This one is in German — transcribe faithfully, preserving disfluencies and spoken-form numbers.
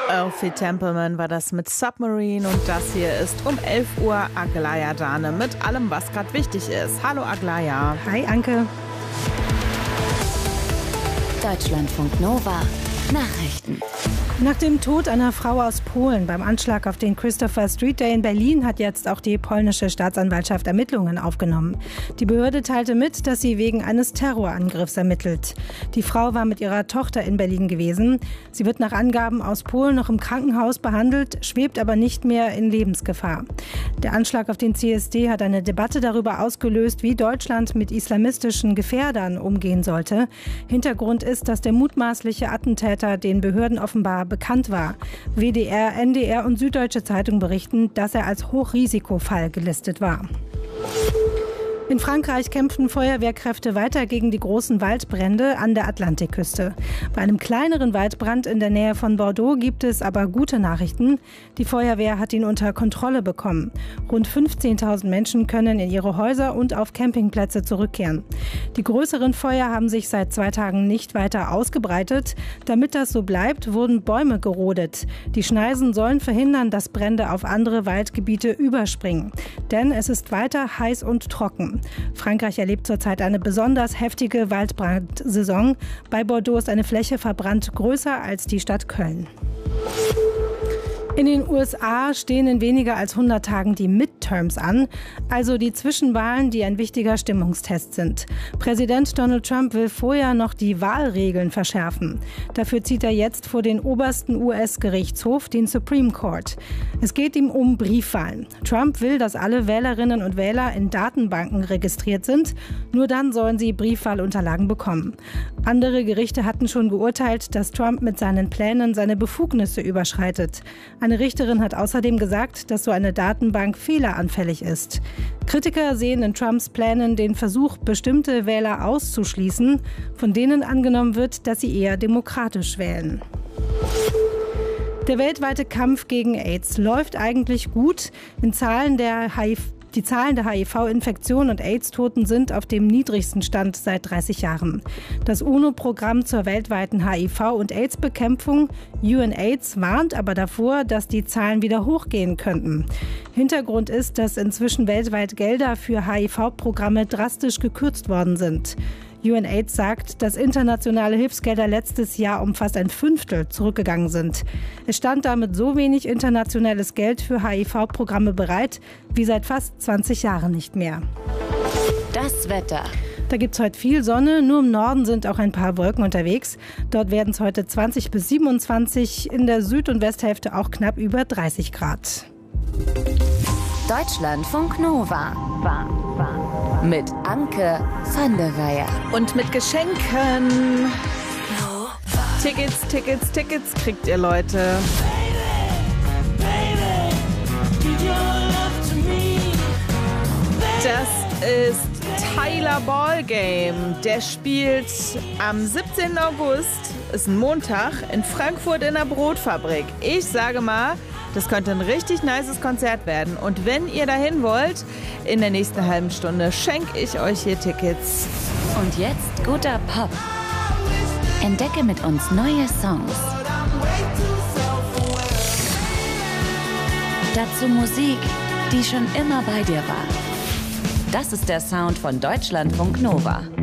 Elfie Templeman war das mit Submarine und das hier ist um elf Uhr Aglaya Dane mit allem, was gerade wichtig ist. Hallo Aglaya. Hi Anke. Deutschlandfunk Nova Nachrichten. Nach dem Tod einer Frau aus Polen beim Anschlag auf den Christopher Street Day in Berlin hat jetzt auch die polnische Staatsanwaltschaft Ermittlungen aufgenommen. Die Behörde teilte mit, dass sie wegen eines Terrorangriffs ermittelt. Die Frau war mit ihrer Tochter in Berlin gewesen. Sie wird nach Angaben aus Polen noch im Krankenhaus behandelt, schwebt aber nicht mehr in Lebensgefahr. Der Anschlag auf den C S D hat eine Debatte darüber ausgelöst, wie Deutschland mit islamistischen Gefährdern umgehen sollte. Hintergrund ist, dass der mutmaßliche Attentäter den Behörden offenbar bekannt war. W D R, N D R und Süddeutsche Zeitung berichten, dass er als Hochrisikofall gelistet war. In Frankreich kämpfen Feuerwehrkräfte weiter gegen die großen Waldbrände an der Atlantikküste. Bei einem kleineren Waldbrand in der Nähe von Bordeaux gibt es aber gute Nachrichten. Die Feuerwehr hat ihn unter Kontrolle bekommen. Rund fünfzehntausend Menschen können in ihre Häuser und auf Campingplätze zurückkehren. Die größeren Feuer haben sich seit zwei Tagen nicht weiter ausgebreitet. Damit das so bleibt, wurden Bäume gerodet. Die Schneisen sollen verhindern, dass Brände auf andere Waldgebiete überspringen. Denn es ist weiter heiß und trocken. Frankreich erlebt zurzeit eine besonders heftige Waldbrandsaison. Bei Bordeaux ist eine Fläche verbrannt größer als die Stadt Köln. In den U S A stehen in weniger als hundert Tagen die Midterms an, also die Zwischenwahlen, die ein wichtiger Stimmungstest sind. Präsident Donald Trump will vorher noch die Wahlregeln verschärfen. Dafür zieht er jetzt vor den obersten U S-Gerichtshof, den Supreme Court. Es geht ihm um Briefwahlen. Trump will, dass alle Wählerinnen und Wähler in Datenbanken registriert sind. Nur dann sollen sie Briefwahlunterlagen bekommen. Andere Gerichte hatten schon geurteilt, dass Trump mit seinen Plänen seine Befugnisse überschreitet. Eine Richterin hat außerdem gesagt, dass so eine Datenbank fehleranfällig ist. Kritiker sehen in Trumps Plänen den Versuch, bestimmte Wähler auszuschließen, von denen angenommen wird, dass sie eher demokratisch wählen. Der weltweite Kampf gegen AIDS läuft eigentlich gut. In Zahlen der H I V Die Zahlen der H I V-Infektionen und AIDS-Toten sind auf dem niedrigsten Stand seit dreißig Jahren. Das UNO-Programm zur weltweiten H I V- und AIDS-Bekämpfung, UNAIDS, warnt aber davor, dass die Zahlen wieder hochgehen könnten. Hintergrund ist, dass inzwischen weltweit Gelder für H I V-Programme drastisch gekürzt worden sind. UNAIDS sagt, dass internationale Hilfsgelder letztes Jahr um fast ein Fünftel zurückgegangen sind. Es stand damit so wenig internationales Geld für H I V-Programme bereit, wie seit fast zwanzig Jahren nicht mehr. Das Wetter. Da gibt es heute viel Sonne, nur im Norden sind auch ein paar Wolken unterwegs. Dort werden es heute zwanzig bis siebenundzwanzig, in der Süd- und Westhälfte auch knapp über dreißig Grad. Deutschlandfunk Nova. Mit Anke van der Weyer. Und mit Geschenken. Tickets, Tickets, Tickets kriegt ihr, Leute. Das ist Tyler Ballgame. Der spielt am siebzehnten August, ist ein Montag, in Frankfurt in der Brotfabrik. Ich sage mal, das könnte ein richtig nices Konzert werden. Und wenn ihr dahin wollt, in der nächsten halben Stunde schenke ich euch hier Tickets. Und jetzt guter Pop. Entdecke mit uns neue Songs. Dazu Musik, die schon immer bei dir war. Das ist der Sound von Deutschlandfunk Nova.